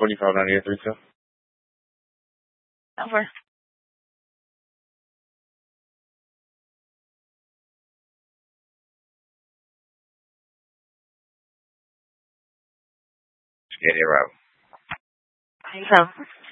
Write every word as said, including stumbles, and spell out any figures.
forty-five ninety-eight three two. Over. Get it right. How you come?